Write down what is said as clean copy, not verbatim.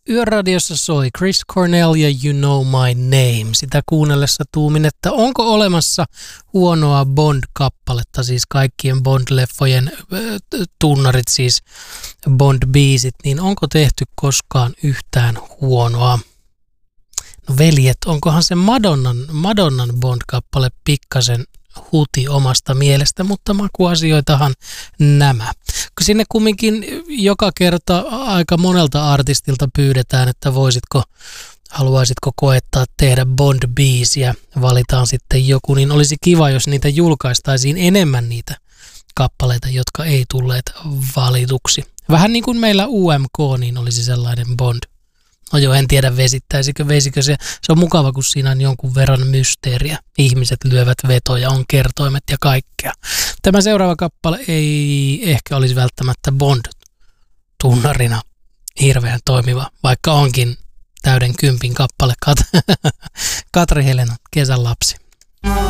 Yöradiossa soi Chris Cornell ja You Know My Name. Sitä kuunnellessa tuumin, että onko olemassa huonoa Bond-kappaletta, siis kaikkien Bond-leffojen tunnarit, siis Bond-biisit, niin onko tehty koskaan yhtään huonoa? No veljet, onkohan se Madonnan Bond-kappale pikkasen huti omasta mielestä, mutta makuasioitahan nämä. Sinne kumminkin joka kerta aika monelta artistilta pyydetään, että haluaisitko koettaa tehdä Bond-biisiä, valitaan sitten joku, niin olisi kiva, jos niitä julkaistaisiin enemmän niitä kappaleita, jotka ei tulleet valituksi. Vähän niin kuin meillä UMK, niin olisi sellainen Bond. No joo, en tiedä veisikö se. Se on mukava, kun siinä on jonkun verran mysteeriä. Ihmiset lyövät vetoja, on kertoimet ja kaikkea. Tämä seuraava kappale ei ehkä olisi välttämättä Bond-tunnarina hirveän toimiva, vaikka onkin täyden 10 kappale Katri Helena, Kesän lapsi.